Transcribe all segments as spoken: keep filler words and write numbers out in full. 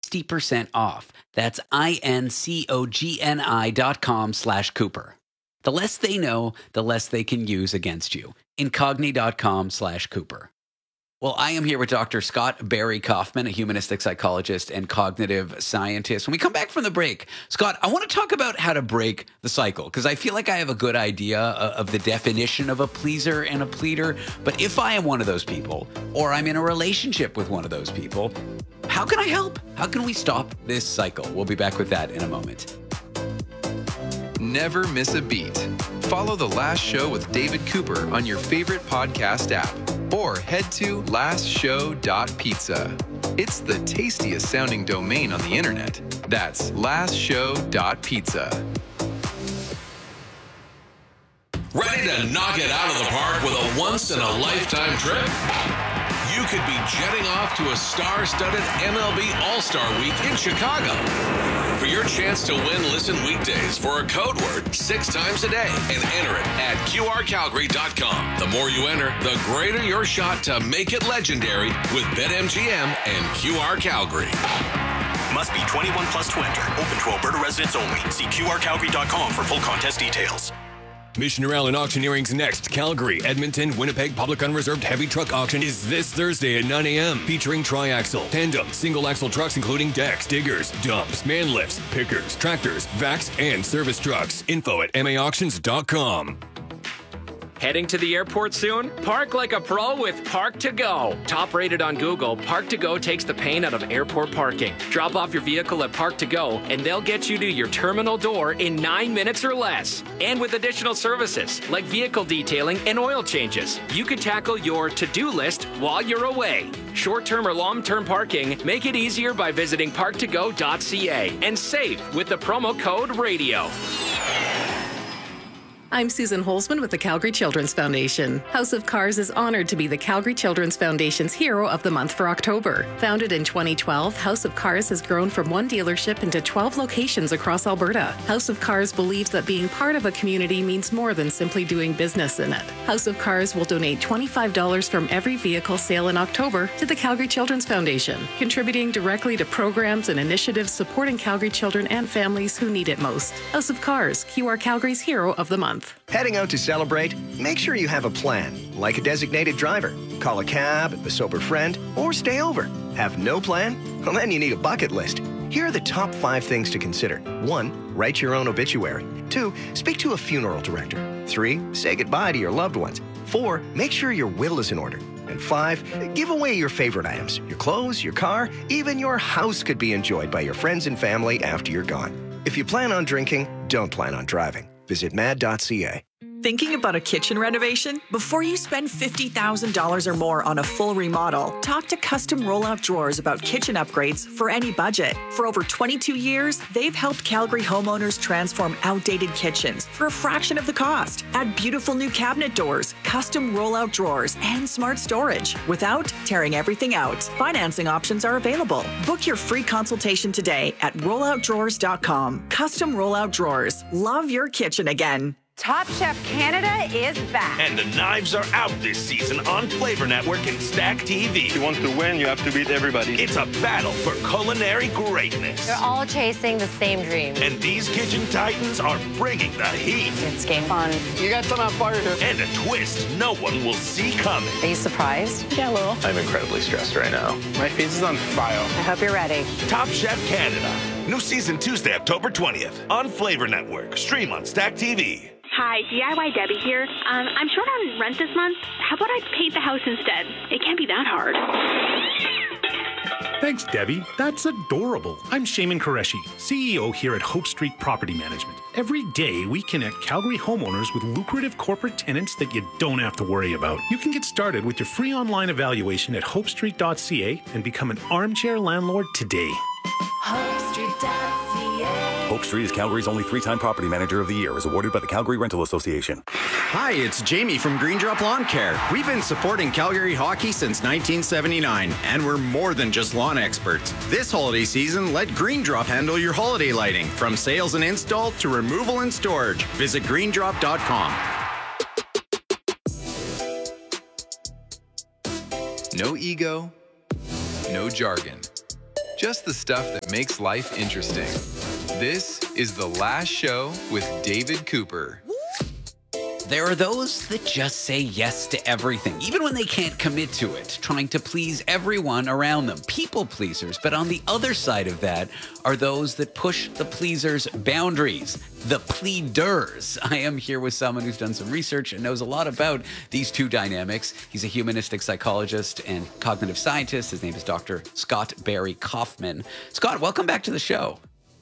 sixty percent off. That's I-N-C-O-G-N-I dot com slash Cooper. The less they know, the less they can use against you. Incogni.com slash Cooper. Well, I am here with Doctor Scott Barry Kaufman, a humanistic psychologist and cognitive scientist. When we come back from the break, Scott, I want to talk about how to break the cycle, because I feel like I have a good idea of the definition of a pleaser and a pleader. But if I am one of those people, or I'm in a relationship with one of those people, how can I help? How can we stop this cycle? We'll be back with that in a moment. Never miss a beat. Follow The Last Show with David Cooper on your favorite podcast app, or head to last show dot pizza. It's the tastiest sounding domain on the internet. That's last show dot pizza. Ready to knock it out of the park with a once-in-a-lifetime trip? You could be jetting off to a star-studded M L B All-Star Week in Chicago. For your chance to win, listen weekdays for a code word six times a day and enter it at Q R Calgary dot com. The more you enter, the greater your shot to make it legendary with BetMGM and Q R Calgary. Must be twenty-one plus to enter. Open to Alberta residents only. See Q R Calgary dot com for full contest details. Mission Allen Auctioneering's next Calgary, Edmonton, Winnipeg Public Unreserved Heavy Truck Auction is this Thursday at nine a.m. featuring tri-axle, tandem, single-axle trucks including decks, diggers, dumps, man lifts, pickers, tractors, vacs, and service trucks. Info at M A auctions dot com. Heading to the airport soon? Park like a pro with Park to Go. Top rated on Google, Park to Go takes the pain out of airport parking. Drop off your vehicle at Park to Go, and they'll get you to your terminal door in nine minutes or less. And with additional services like vehicle detailing and oil changes, you can tackle your to-do list while you're away. Short-term or long-term parking, make it easier by visiting park to go dot c a and save with the promo code RADIO. I'm Susan Holzman with the Calgary Children's Foundation. House of Cars is honored to be the Calgary Children's Foundation's Hero of the Month for October. Founded in twenty twelve, House of Cars has grown from one dealership into twelve locations across Alberta. House of Cars believes that being part of a community means more than simply doing business in it. House of Cars will donate twenty-five dollars from every vehicle sale in October to the Calgary Children's Foundation, contributing directly to programs and initiatives supporting Calgary children and families who need it most. House of Cars, Q R Calgary's Hero of the Month. Heading out to celebrate? Make sure you have a plan, like a designated driver. Call a cab, a sober friend, or stay over. Have no plan? Well, then you need a bucket list. Here are the top five things to consider. One, write your own obituary. Two, speak to a funeral director. Three, say goodbye to your loved ones. Four, make sure your will is in order. And five, give away your favorite items. Your clothes, your car, even your house could be enjoyed by your friends and family after you're gone. If you plan on drinking, don't plan on driving. Visit mad dot c a. Thinking about a kitchen renovation? Before you spend fifty thousand dollars or more on a full remodel, talk to Custom Rollout Drawers about kitchen upgrades for any budget. For over twenty-two years, they've helped Calgary homeowners transform outdated kitchens for a fraction of the cost. Add beautiful new cabinet doors, custom rollout drawers, and smart storage without tearing everything out. Financing options are available. Book your free consultation today at rollout drawers dot com. Custom Rollout Drawers. Love your kitchen again. Top Chef Canada is back. And the knives are out this season on Flavor Network and Stack T V. If you want to win, you have to beat everybody. It's a battle for culinary greatness. They're all chasing the same dream. And these kitchen titans are bringing the heat. It's game fun. You got some on fire here. And a twist no one will see coming. Are you surprised? Yeah, a little. I'm incredibly stressed right now. My face is on fire. I hope you're ready. Top Chef Canada. New season Tuesday, October twentieth on Flavor Network. Stream on Stack T V. Hi, D I Y Debbie here. Um, I'm short on rent this month. How about I paint the house instead? It can't be that hard. Thanks, Debbie. That's adorable. I'm Shaman Qureshi, C E O here at Hope Street Property Management. Every day, we connect Calgary homeowners with lucrative corporate tenants that you don't have to worry about. You can get started with your free online evaluation at hope street dot c a and become an armchair landlord today. hope street dot c a Hope Street is Calgary's only three-time property manager of the year, as awarded by the Calgary Rental Association. Hi, it's Jamie from Green Drop Lawn Care. We've been supporting Calgary hockey since nineteen seventy-nine, and we're more than just lawn experts. This holiday season, let Green Drop handle your holiday lighting, from sales and install to removal and storage. Visit green drop dot com. No ego, no jargon. Just the stuff that makes life interesting. This is The Last Show with David Cooper. There are those that just say yes to everything, even when they can't commit to it, trying to please everyone around them. People pleasers. But on the other side of that are those that push the pleasers' boundaries, the pleaders. I am here with someone who's done some research and knows a lot about these two dynamics. He's a humanistic psychologist and cognitive scientist. His name is Doctor Scott Barry Kaufman. Scott, welcome back to the show.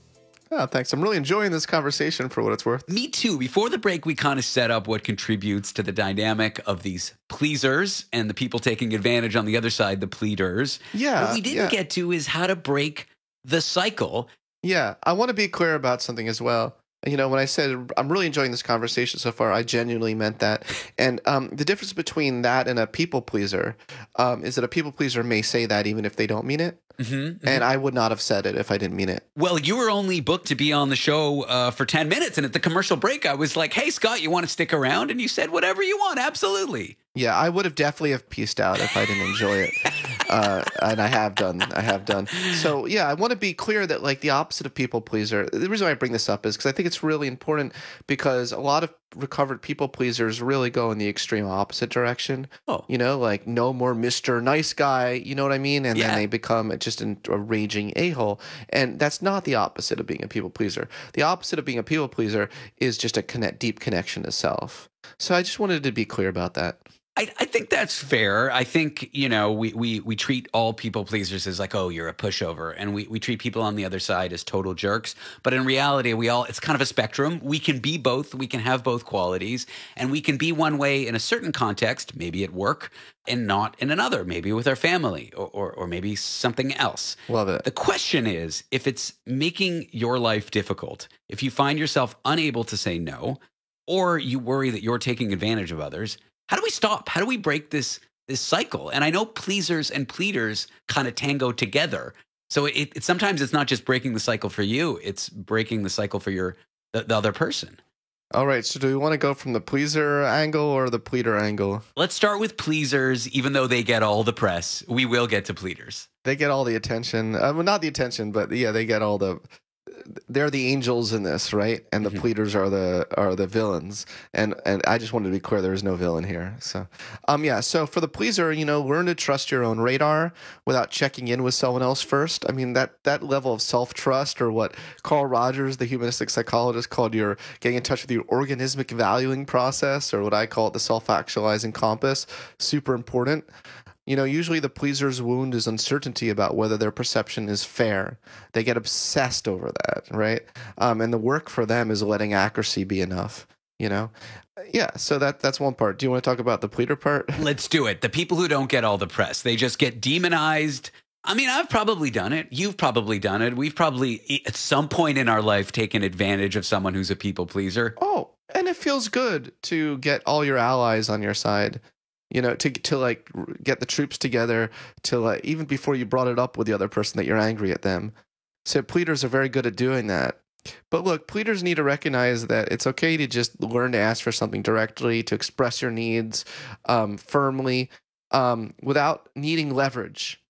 Oh, thanks. I'm really enjoying this conversation for what it's worth. Me too. Before the break, we kind of set up what contributes to the dynamic of these pleasers and the people taking advantage on the other side, the pleaders. Yeah. What we didn't yeah. get to is how to break the cycle. Yeah. I want to be clear about something as well. You know, when I said I'm really enjoying this conversation so far, I genuinely meant that. And um, the difference between that and a people pleaser um, is that a people pleaser may say that even if they don't mean it. Mm-hmm, mm-hmm. And I would not have said it if I didn't mean it. Well, you were only booked to be on the show uh, for ten minutes. And at the commercial break, I was like, hey, Scott, you want to stick around? And you said whatever you want. Absolutely. Yeah, I would have definitely have pieced out if I didn't enjoy it. Uh, and I have done. I have done. So, yeah, I want to be clear that, like, the opposite of people pleaser, the reason why I bring this up is because I think it's really important because a lot of recovered people pleasers really go in the extreme opposite direction. Oh. You know, like, no more Mister Nice Guy, you know what I mean? And yeah. then they become just an, a raging a-hole. And that's not the opposite of being a people pleaser. The opposite of being a people pleaser is just a connect, deep connection to self. So I just wanted to be clear about that. I, I think that's fair. I think, you know, we, we, we treat all people pleasers as like, oh, you're a pushover. And we, we treat people on the other side as total jerks. But in reality, we all, it's kind of a spectrum. We can be both. We can have both qualities. And we can be one way in a certain context, maybe at work, and not in another, maybe with our family or, or, or maybe something else. Love it. The question is, if it's making your life difficult, if you find yourself unable to say no, or you worry that you're taking advantage of others, how do we stop? How do we break this this cycle? And I know pleasers and pleaders kind of tango together. So it, it sometimes it's not just breaking the cycle for you; it's breaking the cycle for your the, the other person. All right. So do we want to go from the pleaser angle or the pleader angle? Let's start with pleasers, even though they get all the press. We will get to pleaders. They get all the attention. Uh, well, not the attention, but yeah, they get all the. They're the angels in this, right? And the mm-hmm. pleaders are the are the villains. And and I just wanted to be clear, there is no villain here. So, um, yeah. So for the pleaser, you know, learn to trust your own radar without checking in with someone else first. I mean, that that level of self trust, or what Carl Rogers, the humanistic psychologist, called your getting in touch with your organismic valuing process, or what I call it the self actualizing compass, super important. You know, usually the pleaser's wound is uncertainty about whether their perception is fair. They get obsessed over that, right? Um, and the work for them is letting accuracy be enough, you know? Yeah, so that that's one part. Do you want to talk about the pleader part? Let's do it. The people who don't get all the press, they just get demonized. I mean, I've probably done it. You've probably done it. We've probably, at some point in our life, taken advantage of someone who's a people pleaser. Oh, and it feels good to get all your allies on your side. You know, to to like get the troops together to like, even before you brought it up with the other person that you're angry at them. So pleaders are very good at doing that. But look, pleaders need to recognize that it's okay to just learn to ask for something directly, to express your needs um, firmly, um, without needing leverage.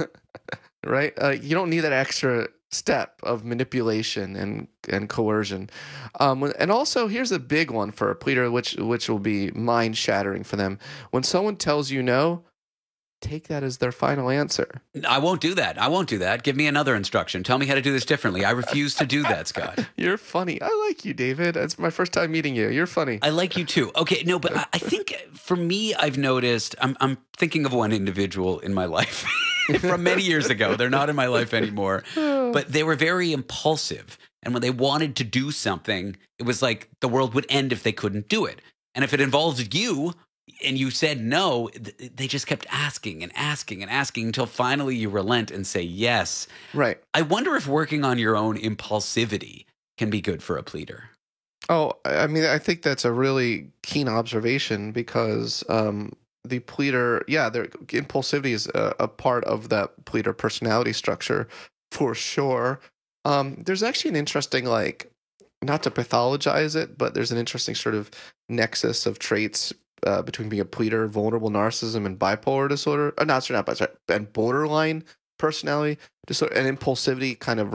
Right? Uh, you don't need that extra step of manipulation and and coercion. Um, and also, here's a big one for a pleader, which which will be mind shattering for them. When someone tells you no, take that as their final answer. I won't do that. I won't do that. Give me another instruction. Tell me how to do this differently. I refuse to do that, Scott. You're funny. I like you, David. It's my first time meeting you. You're funny. I like you too. Okay, no, but I, I think for me, I've noticed, I'm I'm thinking of one individual in my life from many years ago. They're not in my life anymore, but they were very impulsive. And when they wanted to do something, it was like the world would end if they couldn't do it. And if it involved you and you said no, they just kept asking and asking and asking until finally you relent and say yes. Right. I wonder if working on your own impulsivity can be good for a pleader. Oh, I mean, I think that's a really keen observation because um, the pleader, yeah, their impulsivity is a, a part of that pleader personality structure for sure. Um, there's actually an interesting, like, not to pathologize it, but there's an interesting sort of nexus of traits uh, between being a pleader, vulnerable narcissism, and bipolar disorder. Uh, not sorry, not sorry, and borderline personality. just sort of an impulsivity kind of